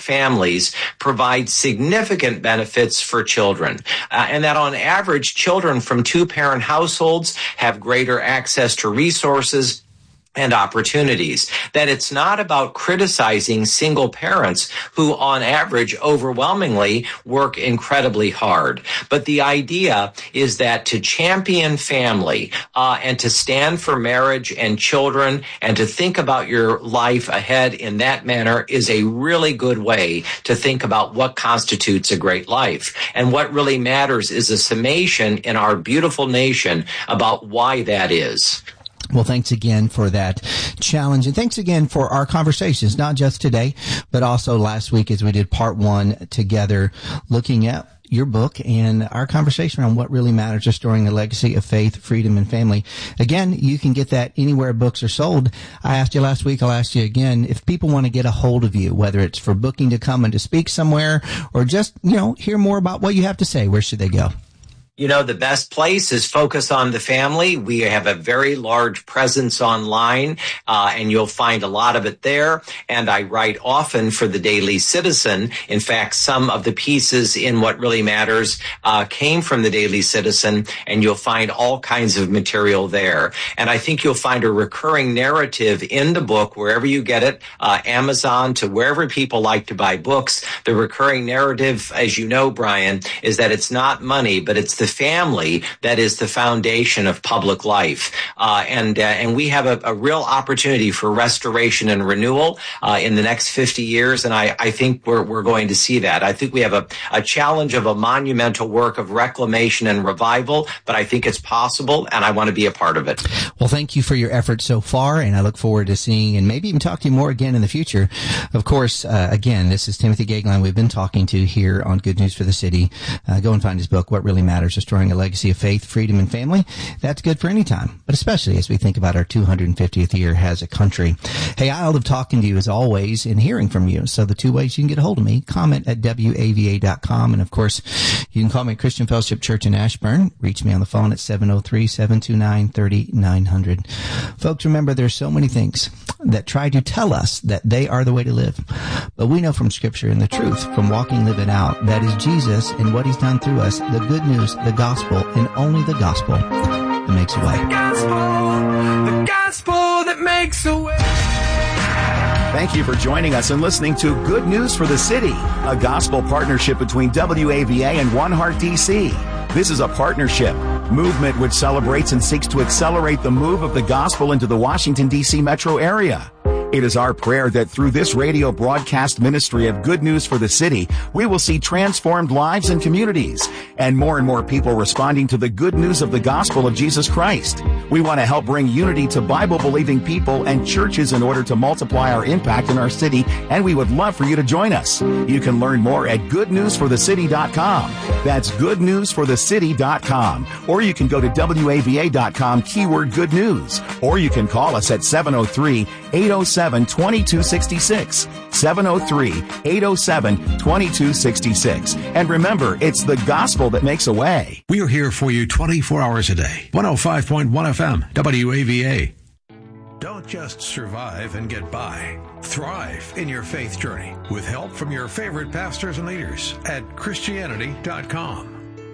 families provide significant benefits for children, and that on average, children from two-parent households have greater access to resources and opportunities, that it's not about criticizing single parents who on average overwhelmingly work incredibly hard. But the idea is that to champion family and to stand for marriage and children and to think about your life ahead in that manner is a really good way to think about what constitutes a great life. And what really matters is a summation in our beautiful nation about why that is. Well, thanks again for that challenge. And thanks again for our conversations, not just today, but also last week as we did part one together, looking at your book and our conversation on what really matters, restoring the legacy of faith, freedom, and family. Again, you can get that anywhere books are sold. I asked you last week, I'll ask you again, if people want to get a hold of you, whether it's for booking to come and to speak somewhere or just, hear more about what you have to say, where should they go? The best place is Focus on the Family. We have a very large presence online, and you'll find a lot of it there. And I write often for the Daily Citizen. In fact, some of the pieces in What Really Matters came from the Daily Citizen, and you'll find all kinds of material there. And I think you'll find a recurring narrative in the book, wherever you get it, Amazon to wherever people like to buy books. The recurring narrative, as you know, Brian, is that it's not money, but it's the family that is the foundation of public life. And we have a real opportunity for restoration and renewal in the next 50 years. And I think we're going to see that. I think we have a challenge of a monumental work of reclamation and revival, but I think it's possible, and I want to be a part of it. Well, thank you for your efforts so far, and I look forward to seeing and maybe even talk to you more again in the future. Of course, again, this is Timothy Gagline we've been talking to here on Good News for the City. Go and find his book, What Really Matters, Restoring a Legacy of Faith, Freedom, and Family. That's good for any time, but especially as we think about our 250th year as a country. Hey, I love talking to you as always and hearing from you. So the two ways you can get a hold of me, comment at WAVA.com. And of course, you can call me at Christian Fellowship Church in Ashburn. Reach me on the phone at 703-729-3900. Folks, remember, there's so many things that try to tell us that they are the way to live. But we know from Scripture and the truth, from walking, living out, that is Jesus and what He's done through us, the good news, the gospel, and only the gospel that makes a way. The gospel that makes a way. Thank you for joining us and listening to Good News for the City, a gospel partnership between WAVA and One Heart DC. This is a partnership movement which celebrates and seeks to accelerate the move of the gospel into the Washington, D.C. metro area. It is our prayer that through this radio broadcast ministry of Good News for the City, we will see transformed lives and communities, and more people responding to the good news of the gospel of Jesus Christ. We want to help bring unity to Bible-believing people and churches in order to multiply our impact in our city, and we would love for you to join us. You can learn more at goodnewsforthecity.com. That's goodnewsforthecity.com. Or you can go to WAVA.com, keyword good news. Or you can call us at 703-807-2266. 703-807-2266. And remember, it's the gospel that makes a way. We are here for you 24 hours a day. 105.1 FM, WAVA. Don't just survive and get by. Thrive in your faith journey with help from your favorite pastors and leaders at Christianity.com.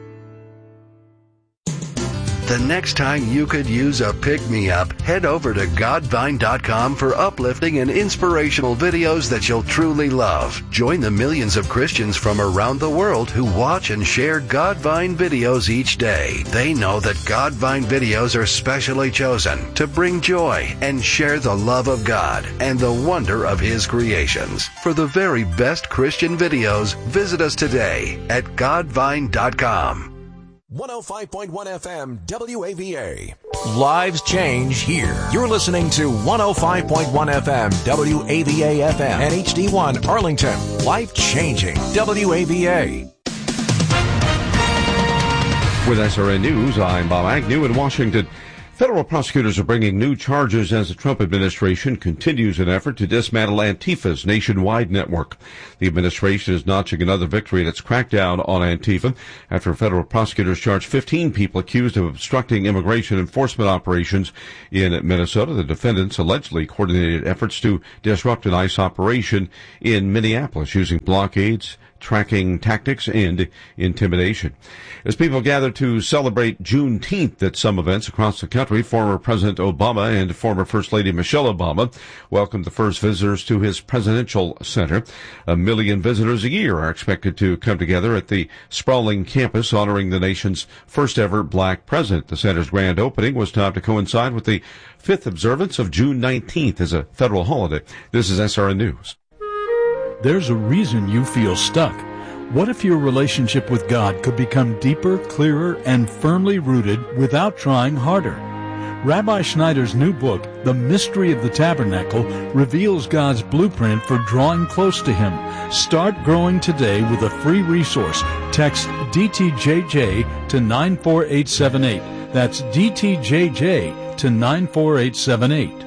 The next time you could use a pick-me-up, head over to godvine.com for uplifting and inspirational videos that you'll truly love. Join the millions of Christians from around the world who watch and share Godvine videos each day. They know that Godvine videos are specially chosen to bring joy and share the love of God and the wonder of His creations. For the very best Christian videos, visit us today at godvine.com. 105.1 FM WAVA. Lives change here. You're listening to 105.1 FM WAVA FM and HD1 Arlington. Life changing WAVA. With SRN News, I'm Bob Agnew in Washington. Federal prosecutors are bringing new charges as the Trump administration continues an effort to dismantle Antifa's nationwide network. The administration is notching another victory in its crackdown on Antifa after federal prosecutors charged 15 people accused of obstructing immigration enforcement operations in Minnesota. The defendants allegedly coordinated efforts to disrupt an ICE operation in Minneapolis using blockades, tracking tactics, and intimidation. As people gather to celebrate Juneteenth at some events across the country, former President Obama and former First Lady Michelle Obama welcomed the first visitors to his presidential center. 1 million visitors a year are expected to come together at the sprawling campus honoring the nation's first ever black president. The center's grand opening was timed to coincide with the 5th observance of June 19th as a federal holiday. This is SRN News. There's a reason you feel stuck. What if your relationship with God could become deeper, clearer, and firmly rooted without trying harder? Rabbi Schneider's new book, The Mystery of the Tabernacle, reveals God's blueprint for drawing close to Him. Start growing today with a free resource. Text DTJJ to 94878. That's DTJJ to 94878.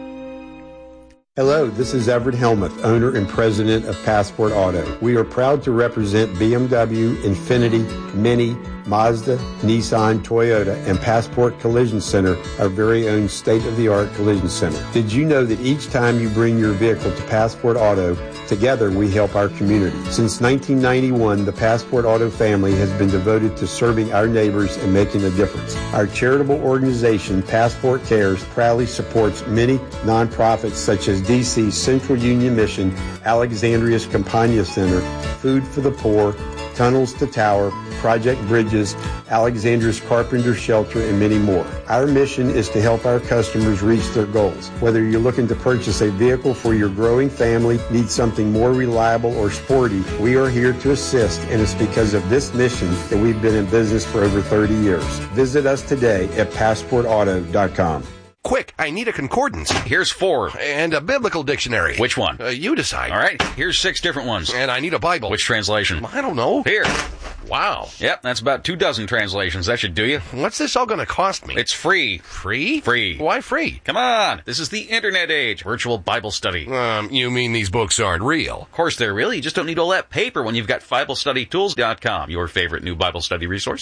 Hello, this is Everett Helmuth, owner and president of Passport Auto. We are proud to represent BMW, Infiniti, Mini, Mazda, Nissan, Toyota, and Passport Collision Center, our very own state-of-the-art collision center. Did you know that each time you bring your vehicle to Passport Auto, together we help our community? Since 1991, the Passport Auto family has been devoted to serving our neighbors and making a difference. Our charitable organization, Passport Cares, proudly supports many nonprofits such as DC's Central Union Mission, Alexandria's Campagna Center, Food for the Poor, Tunnels to Tower, Project Bridges, Alexandria's Carpenter Shelter, and many more. Our mission is to help our customers reach their goals. Whether you're looking to purchase a vehicle for your growing family, need something more reliable or sporty, we are here to assist, and it's because of this mission that we've been in business for over 30 years. Visit us today at PassportAuto.com. Quick, I need a concordance. Here's 4. And a biblical dictionary. Which one? You decide. All right, here's 6 different ones. And I need a Bible. Which translation? I don't know. Here. Wow. Yep, that's about 24 translations. That should do you. What's this all going to cost me? It's free. Free? Free. Why free? Come on. This is the internet age. Virtual Bible study. You mean these books aren't real? Of course they're real. You just don't need all that paper when you've got BibleStudyTools.com, your favorite new Bible study resource.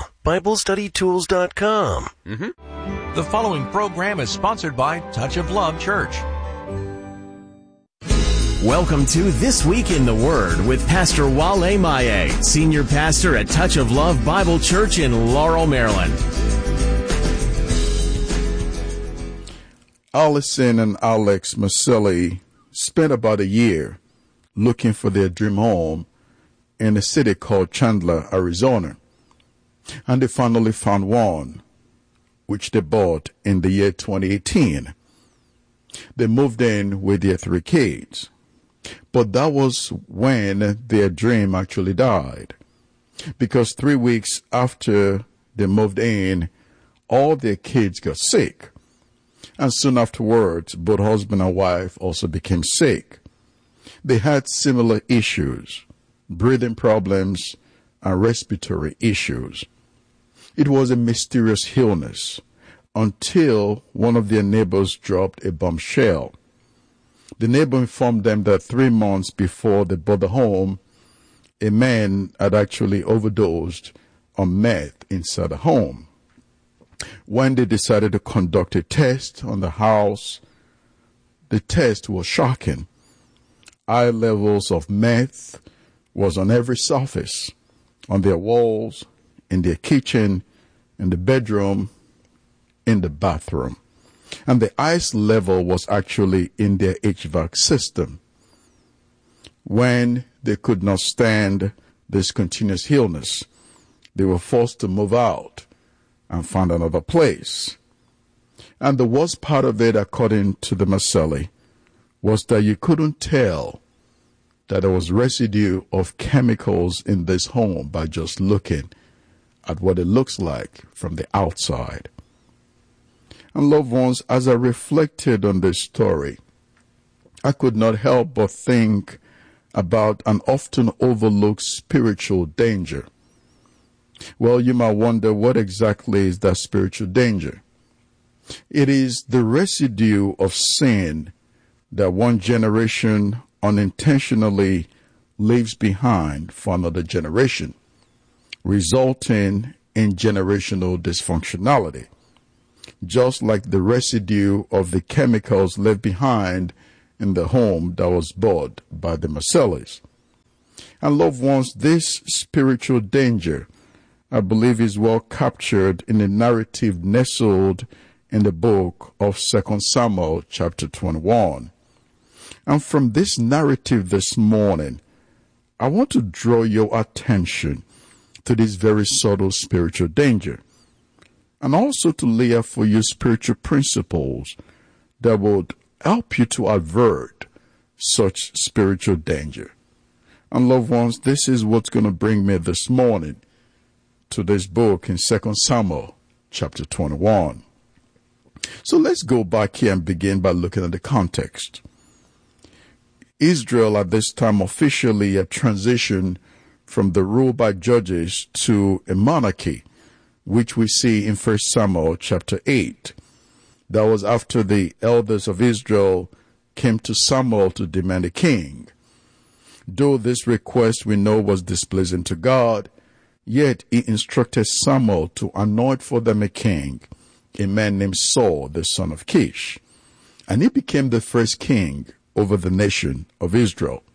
BibleStudyTools.com. Mm-hmm. The following program is sponsored by Touch of Love Church. Welcome to This Week in the Word with Pastor Wale Maye, Senior Pastor at Touch of Love Bible Church in Laurel, Maryland. Allison and Alex Maselli spent about a year looking for their dream home in a city called Chandler, Arizona. And they finally found one, which they bought in the year 2018. They moved in with their 3 kids. But that was when their dream actually died. Because 3 weeks after they moved in, all their kids got sick. And soon afterwards, both husband and wife also became sick. They had similar issues, breathing problems and respiratory issues. It was a mysterious illness until one of their neighbors dropped a bombshell. The neighbor informed them that 3 months before they bought the home, a man had actually overdosed on meth inside the home. When they decided to conduct a test on the house, the test was shocking. High levels of meth was on every surface, on their walls, in their kitchen, in the bedroom, in the bathroom. And the ice level was actually in their HVAC system. When they could not stand this continuous illness, they were forced to move out and find another place. And the worst part of it, according to the Maselli, was that you couldn't tell that there was residue of chemicals in this home by just looking at what it looks like from the outside. And loved ones, as I reflected on this story, I could not help but think about an often overlooked spiritual danger. Well, you might wonder, what exactly is that spiritual danger? It is the residue of sin that one generation unintentionally leaves behind for another generation, resulting in generational dysfunctionality, just like the residue of the chemicals left behind in the home that was bought by the Marcellis. And loved ones, this spiritual danger, I believe, is well captured in the narrative nestled in the book of 2 Samuel chapter 21. And from this narrative this morning, I want to draw your attention to this very subtle spiritual danger, and also to lay out for you spiritual principles that would help you to avert such spiritual danger. And loved ones, this is what's going to bring me this morning to this book in 2 Samuel chapter 21. So let's go back here and begin by looking at the context. Israel at this time officially had transitioned from the rule by judges to a monarchy, which we see in 1 Samuel chapter 8. That was after the elders of Israel came to Samuel to demand a king. Though this request we know was displeasing to God, yet he instructed Samuel to anoint for them a king, a man named Saul, the son of Kish. And he became the first king over the nation of Israel.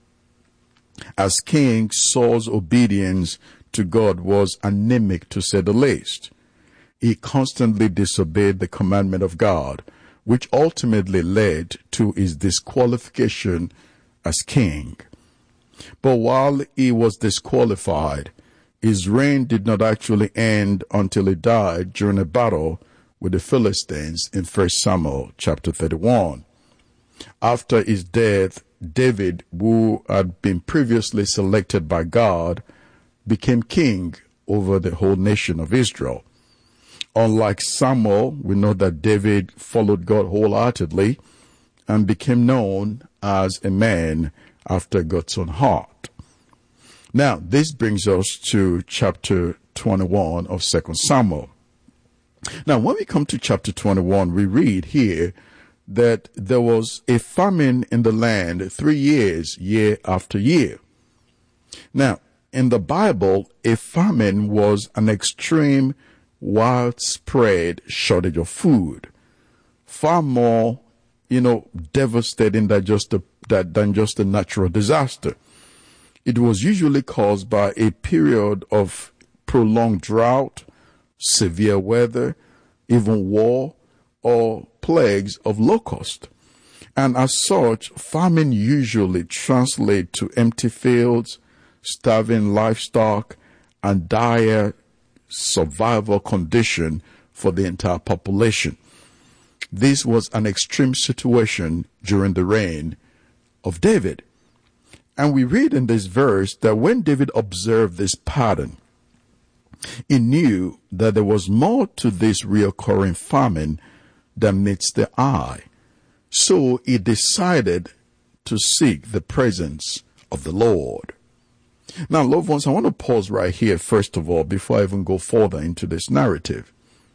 As king, Saul's obedience to God was anemic, to say the least. He constantly disobeyed the commandment of God, which ultimately led to his disqualification as king. But while he was disqualified, his reign did not actually end until he died during a battle with the Philistines in 1 Samuel chapter 31. After his death, David, who had been previously selected by God, became king over the whole nation of Israel. Unlike Samuel, we know that David followed God wholeheartedly and became known as a man after God's own heart. Now, this brings us to chapter 21 of 2 Samuel. Now, when we come to chapter 21, we read here that there was a famine in the land 3 years, year after year. Now, in the Bible, a famine was an extreme, widespread shortage of food, far more, devastating than just a natural disaster. It was usually caused by a period of prolonged drought, severe weather, even war, or plagues of locust. And as such, famine usually translates to empty fields, starving livestock, and dire survival condition for the entire population. This was an extreme situation during the reign of David. And we read in this verse that when David observed this pattern, he knew that there was more to this recurring famine than meets the eye. So he decided to seek the presence of the Lord. Now, loved ones, I want to pause right here, first of all, before I even go further into this narrative.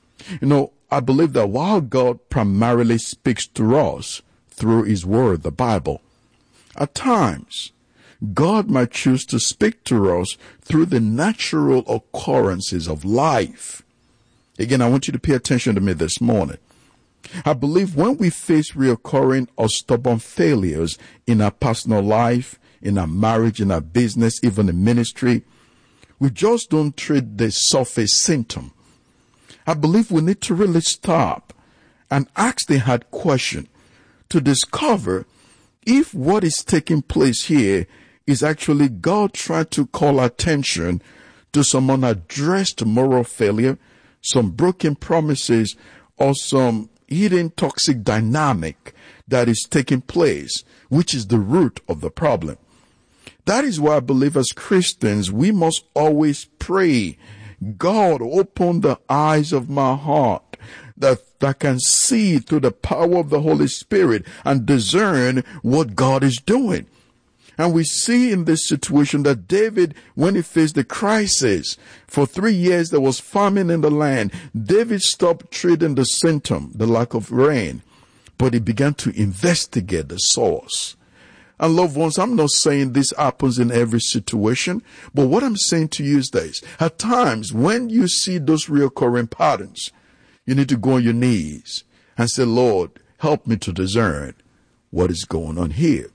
I believe that while God primarily speaks to us through his word, the Bible, at times, God might choose to speak to us through the natural occurrences of life. Again, I want you to pay attention to me this morning. I believe when we face reoccurring or stubborn failures in our personal life, in our marriage, in our business, even in ministry, we just don't treat the surface symptom. I believe we need to really stop and ask the hard question to discover if what is taking place here is actually God trying to call attention to some unaddressed moral failure, some broken promises, or some hidden toxic dynamic that is taking place, which is the root of the problem. That is why I believe as Christians, we must always pray, God, open the eyes of my heart that can see through the power of the Holy Spirit and discern what God is doing. And we see in this situation that David, when he faced the crisis, for 3 years there was famine in the land. David stopped treating the symptom, the lack of rain, but he began to investigate the source. And loved ones, I'm not saying this happens in every situation, but what I'm saying to you is this. At times, when you see those recurring patterns, you need to go on your knees and say, Lord, help me to discern what is going on here.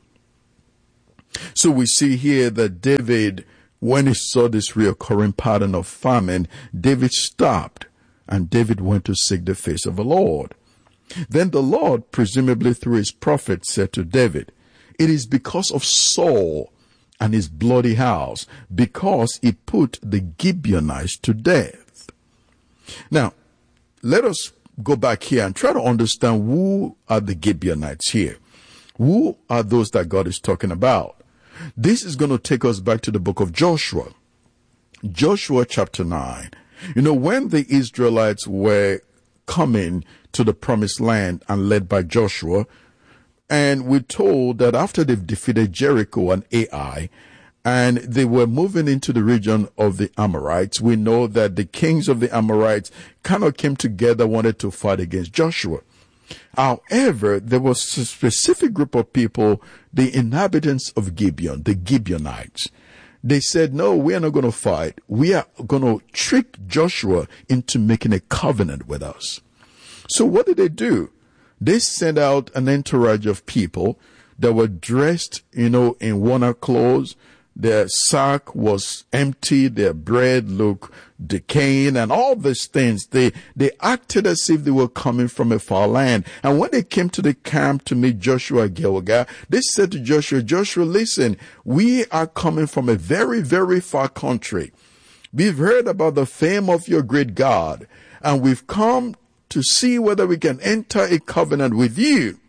So we see here that David, when he saw this recurring pattern of famine, David stopped and David went to seek the face of the Lord. Then the Lord, presumably through his prophet, said to David, it is because of Saul and his bloody house, because he put the Gibeonites to death. Now, let us go back here and try to understand who are the Gibeonites here. Who are those that God is talking about? This is going to take us back to the book of Joshua. Joshua chapter 9. You know, when the Israelites were coming to the promised land and led by Joshua, and we're told that after they've defeated Jericho and Ai, and they were moving into the region of the Amorites, we know that the kings of the Amorites kind of came together, wanted to fight against Joshua. However, there was a specific group of people, the inhabitants of Gibeon, the Gibeonites. They said, no, we are not going to fight. We are going to trick Joshua into making a covenant with us. So what did they do? They sent out an entourage of people that were dressed, in worn clothes. Their sack was empty. Their bread looked decaying and all these things. They acted as if they were coming from a far land. And when they came to the camp to meet Joshua at Gilgal, they said to Joshua, listen, we are coming from a very, very far country. We've heard about the fame of your great God, and we've come to see whether we can enter a covenant with you.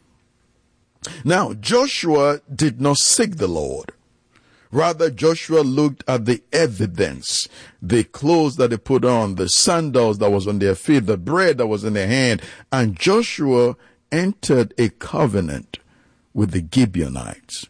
Now, Joshua did not seek the Lord. Rather, Joshua looked at the evidence, the clothes that they put on, the sandals that was on their feet, the bread that was in their hand, and Joshua entered a covenant with the Gibeonites.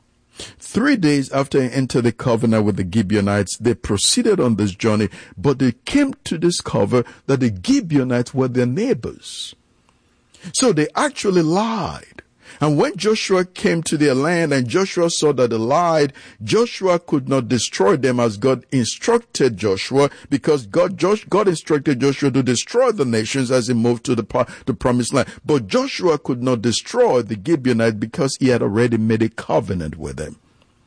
3 days after he entered the covenant with the Gibeonites, they proceeded on this journey, but they came to discover that the Gibeonites were their neighbors. So they actually lied. And when Joshua came to their land and Joshua saw that they lied, Joshua could not destroy them as God instructed Joshua, because God instructed Joshua to destroy the nations as he moved to the promised land. But Joshua could not destroy the Gibeonites because he had already made a covenant with them.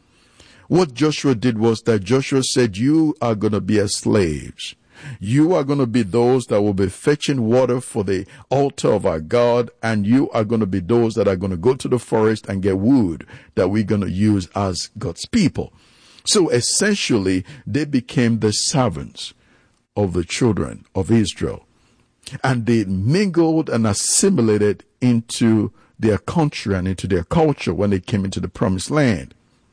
What Joshua did was that Joshua said, you are going to be as slaves. You are going to be those that will be fetching water for the altar of our God, and you are going to be those that are going to go to the forest and get wood that we're going to use as God's people. So essentially, they became the servants of the children of Israel, and they mingled and assimilated into their country and into their culture when they came into the promised land.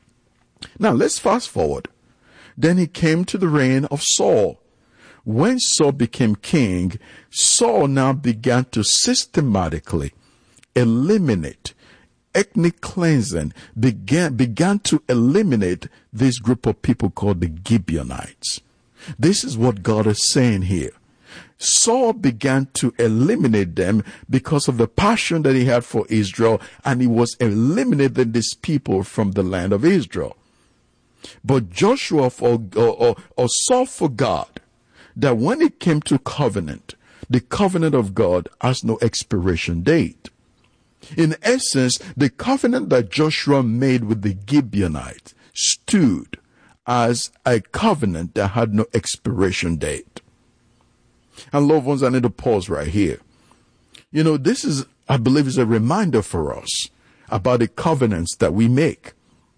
Now let's fast forward. Then he came to the reign of Saul. When Saul became king, Saul now began to systematically eliminate ethnic cleansing, began to eliminate this group of people called the Gibeonites. This is what God is saying here. Saul began to eliminate them because of the passion that he had for Israel, and he was eliminating these people from the land of Israel. But Joshua or Saul forgot that when it came to covenant, the covenant of God has no expiration date. In essence, the covenant that Joshua made with the Gibeonites stood as a covenant that had no expiration date. And loved ones, I need to pause right here. This is, I believe, is a reminder for us about the covenants that we make.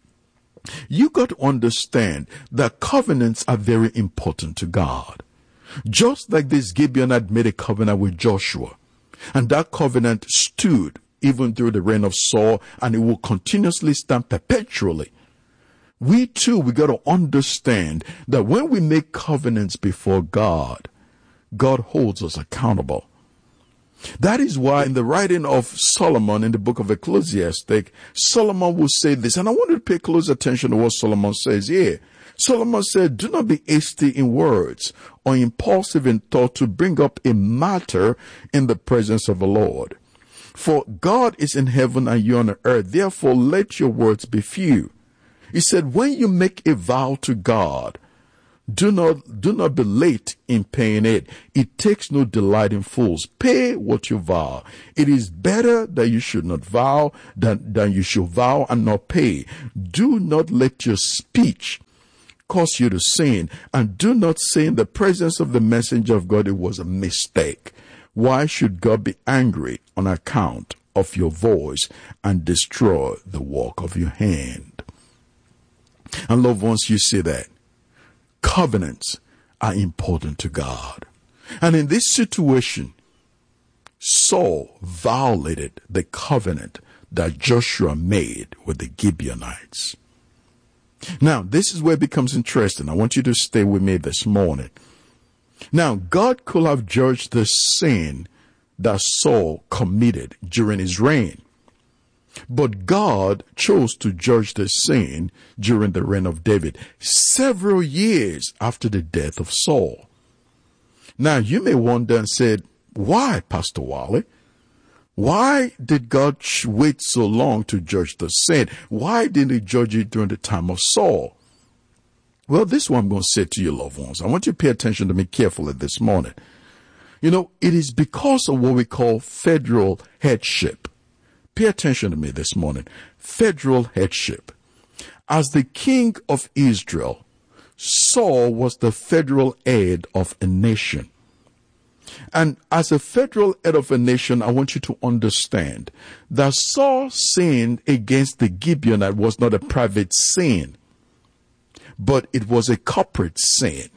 You got to understand that covenants are very important to God. Just like this Gibeonite made a covenant with Joshua, and that covenant stood even through the reign of Saul, and it will continuously stand perpetually. We got to understand that when we make covenants before God, God holds us accountable. That is why in the writing of Solomon in the book of Ecclesiastes, Solomon will say this, and I want you to pay close attention to what Solomon says here. Solomon said, do not be hasty in words or impulsive in thought to bring up a matter in the presence of the Lord. For God is in heaven and you on the earth. Therefore, let your words be few. He said, when you make a vow to God, do not be late in paying it. It takes no delight in fools. Pay what you vow. It is better that you should not vow than you should vow and not pay. Do not let your speech cause you to sin, and do not say in the presence of the messenger of God it was a mistake. Why should God be angry on account of your voice and destroy the work of your hand? And loved ones, you see that covenants are important to God. And in this situation, Saul violated the covenant that Joshua made with the Gibeonites. Now, this is where it becomes interesting. I want you to stay with me this morning. Now, God could have judged the sin that Saul committed during his reign. But God chose to judge the sin during the reign of David, several years after the death of Saul. Now, you may wonder and say, why, Pastor Wally? Why did God wait so long to judge the sin? Why didn't he judge it during the time of Saul? Well, this is what I'm going to say to you, loved ones. I want you to pay attention to me carefully this morning. You know, it is because of what we call federal headship. Pay attention to me this morning. Federal headship. As the king of Israel, Saul was the federal head of a nation. And as a federal head of a nation, I want you to understand that Saul sin against the Gibeonite was not a private sin, but it was a corporate sin.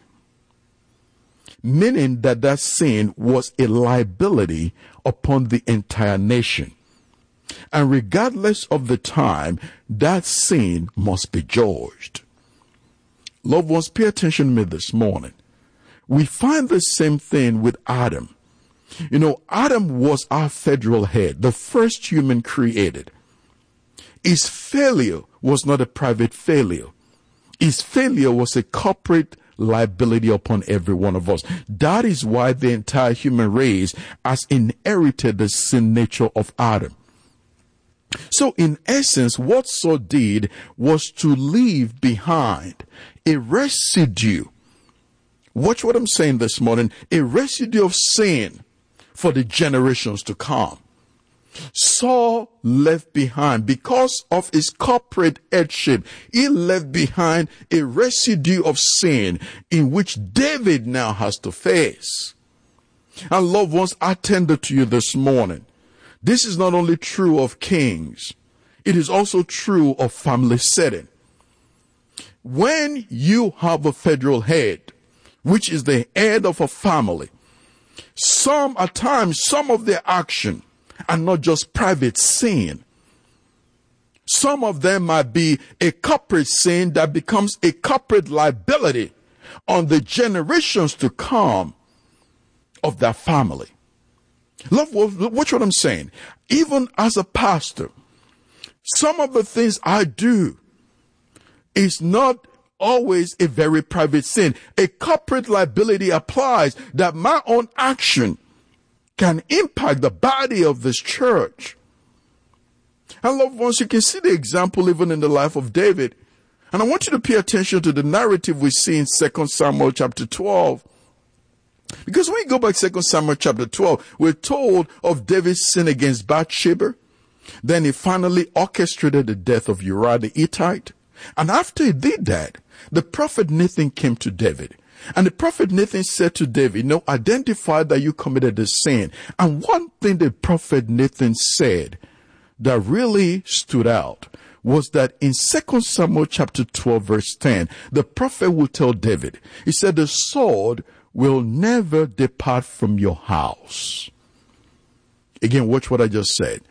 Meaning that sin was a liability upon the entire nation. And regardless of the time, that sin must be judged. Loved ones, pay attention to me this morning. We find the same thing with Adam. You know, Adam was our federal head, the first human created. His failure was not a private failure. His failure was a corporate liability upon every one of us. That is why the entire human race has inherited the sin nature of Adam. So in essence, what Saul did was to leave behind a residue. Watch what I'm saying this morning. A residue of sin for the generations to come. Saul left behind, because of his corporate headship, he left behind a residue of sin in which David now has to face. And loved ones, I tender to you this morning. This is not only true of kings, it is also true of family setting. When you have a federal head, which is the head of a family, at times, some of their action are not just private sin. Some of them might be a corporate sin that becomes a corporate liability on the generations to come of that family. Watch what I'm saying. Even as a pastor, some of the things I do is not always a very private sin. A corporate liability applies that my own action can impact the body of this church. And loved ones, you can see the example even in the life of David. And I want you to pay attention to the narrative we see in 2 Samuel chapter 12. Because when you go back to 2 Samuel chapter 12, we're told of David's sin against Bathsheba. Then he finally orchestrated the death of Uriah the Hittite. And after he did that, the prophet Nathan came to David. And the prophet Nathan said to David, identify that you committed the sin. And one thing the prophet Nathan said that really stood out was that in 2 Samuel chapter 12 verse 10, the prophet will tell David, he said, the sword will never depart from your house. Again, watch what I just said.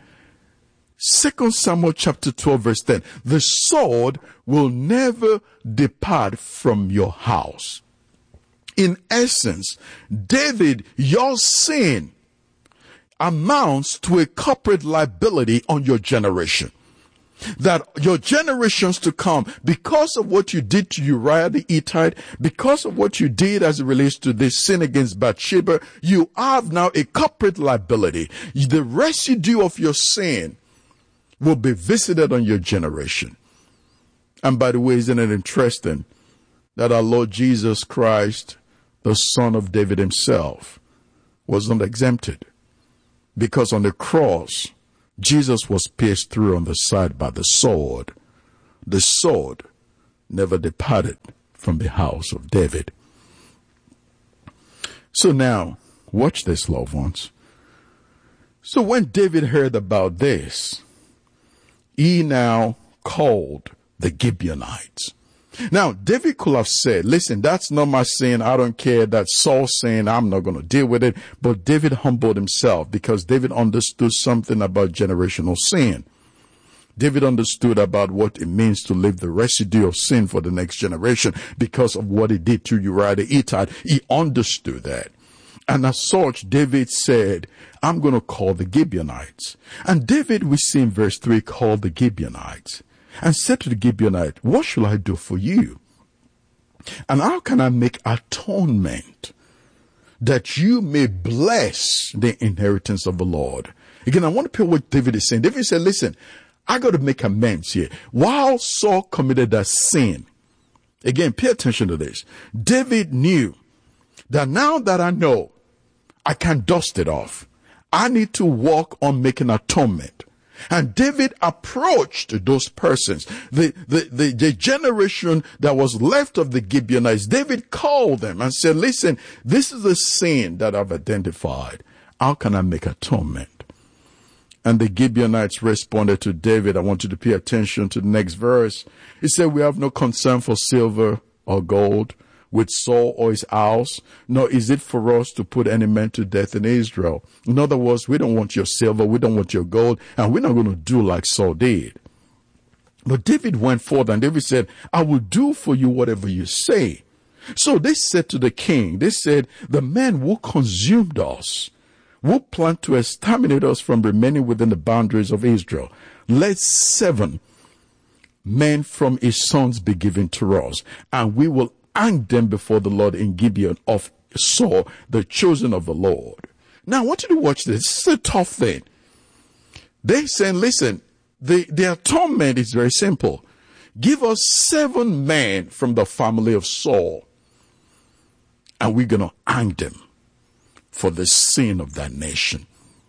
2 Samuel chapter 12 verse 10, the sword will never depart from your house. In essence, David, your sin amounts to a corporate liability on your generation. That your generations to come, because of what you did to Uriah the Hittite, because of what you did as it relates to this sin against Bathsheba, you have now a corporate liability. The residue of your sin will be visited on your generation. And by the way, isn't it interesting that our Lord Jesus Christ, the Son of David himself, was not exempted? Because on the cross, Jesus was pierced through on the side by the sword. The sword never departed from the house of David. So now, watch this, loved ones. So when David heard about this, he now called the Gibeonites. Now, David could have said, listen, that's not my sin. I don't care. That's Saul's sin. I'm not going to deal with it. But David humbled himself because David understood something about generational sin. David understood about what it means to leave the residue of sin for the next generation because of what he did to Uriah the Hittite. He understood that. And as such, David said, I'm going to call the Gibeonites. And David, we see in verse 3, called the Gibeonites and said to the Gibeonite, what shall I do for you? And how can I make atonement that you may bless the inheritance of the Lord? Again, I want to pay what David is saying. David said, listen, I got to make amends here. While Saul committed that sin, again, pay attention to this. David knew that now that I know I can dust it off, I need to walk on making atonement. And David approached those persons, the generation that was left of the Gibeonites. David called them and said, listen, this is a sin that I've identified. How can I make atonement? And the Gibeonites responded to David. I want you to pay attention to the next verse. He said, we have no concern for silver or gold with Saul or his house, nor is it for us to put any man to death in Israel. In other words, we don't want your silver, we don't want your gold, and we're not going to do like Saul did. But David went forth and David said, I will do for you whatever you say. So they said to the king, they said, the men who consumed us, who planned to exterminate us from remaining within the boundaries of Israel, let 7 men from his sons be given to us, and we will hang them before the Lord in Gibeon of Saul, the chosen of the Lord. Now, I want you to watch this. This is a tough thing. They saying, listen, the atonement is very simple. Give us 7 men from the family of Saul, and we're going to hang them for the sin of that nation.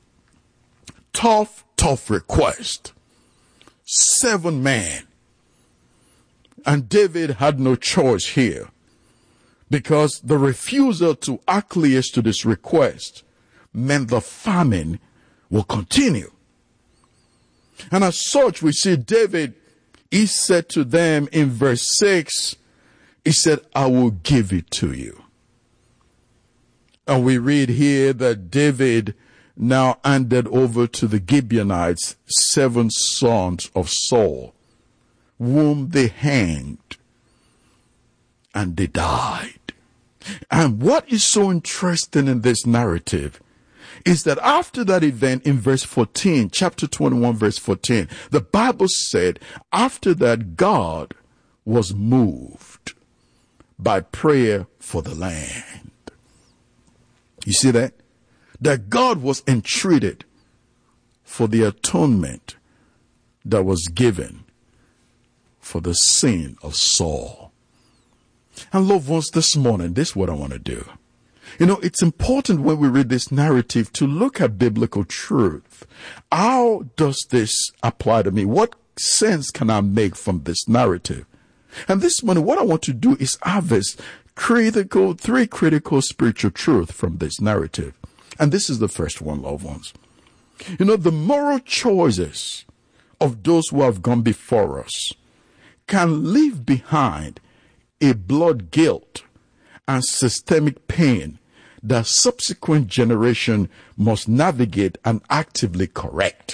Tough request. 7 men. And David had no choice here, because the refusal to acquiesce to this request meant the famine will continue. And as such, we see David, he said to them in verse 6, he said, I will give it to you. And we read here that David now handed over to the Gibeonites 7 sons of Saul, whom they hanged, and they died. And what is so interesting in this narrative is that after that event in verse 14, chapter 21, verse 14, the Bible said, after that God was moved by prayer for the land. You see that? That God was entreated for the atonement that was given for the sin of Saul. And loved ones, this morning, this is what I want to do. You know, it's important when we read this narrative to look at biblical truth. How does this apply to me? What sense can I make from this narrative? And this morning, what I want to do is harvest 3 critical spiritual truths from this narrative. And this is the first one, loved ones. You know, the moral choices of those who have gone before us can leave behind a blood guilt and systemic pain that subsequent generation must navigate and actively correct.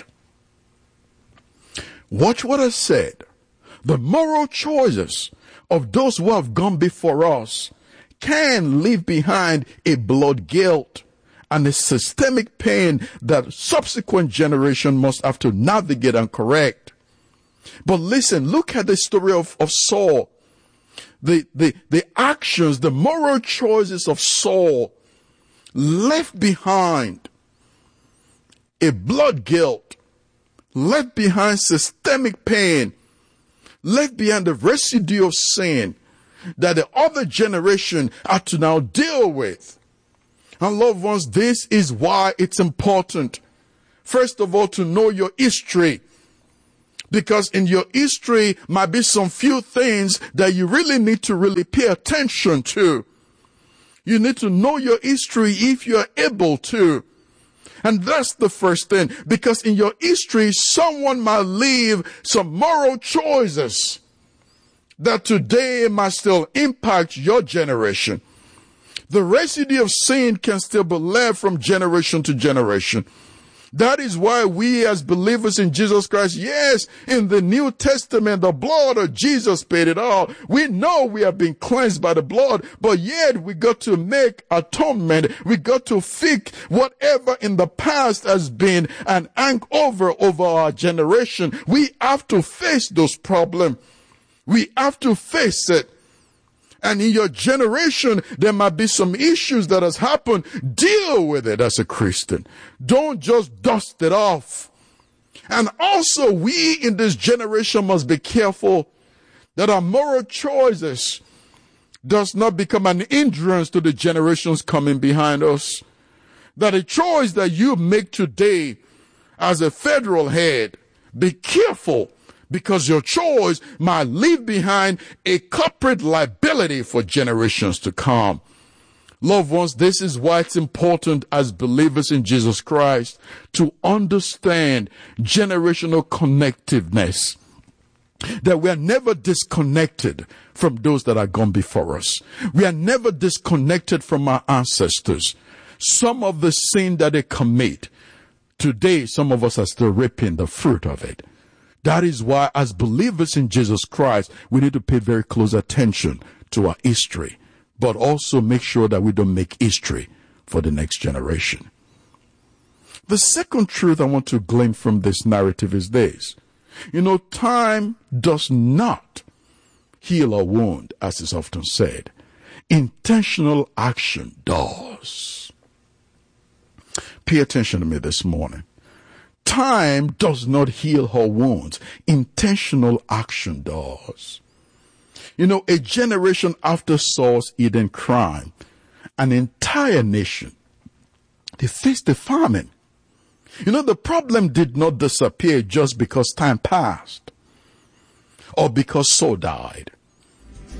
Watch what I said. The moral choices of those who have gone before us can leave behind a blood guilt and a systemic pain that subsequent generation must have to navigate and correct. But listen, look at the story of Saul. The actions, the moral choices of Saul left behind a blood guilt, left behind systemic pain, left behind the residue of sin that the other generation had to now deal with. And loved ones, this is why it's important, first of all, to know your history. Because in your history might be some few things that you really need to really pay attention to. You need to know your history if you are able to. And that's the first thing. Because in your history, someone might leave some moral choices that today might still impact your generation. The residue of sin can still be left from generation to generation. That is why we as believers in Jesus Christ, yes, in the New Testament, the blood of Jesus paid it all. We know we have been cleansed by the blood, but yet we got to make atonement. We got to fix whatever in the past has been an hangover over our generation. We have to face those problems. We have to face it. And in your generation, there might be some issues that has happened. Deal with it as a Christian. Don't just dust it off. And also, we in this generation must be careful that our moral choices does not become an hindrance to the generations coming behind us. That a choice that you make today as a federal head, be careful, because your choice might leave behind a corporate liability for generations to come. Loved ones, this is why it's important as believers in Jesus Christ to understand generational connectiveness. That we are never disconnected from those that are gone before us. We are never disconnected from our ancestors. Some of the sin that they commit, today some of us are still reaping the fruit of it. That is why, as believers in Jesus Christ, we need to pay very close attention to our history, but also make sure that we don't make history for the next generation. The second truth I want to glean from this narrative is this. Time does not heal a wound, as is often said. Intentional action does. Pay attention to me this morning. Time does not heal her wounds. Intentional action does. A generation after Saul's Eden crime, an entire nation, they faced a famine. The problem did not disappear just because time passed or because Saul died.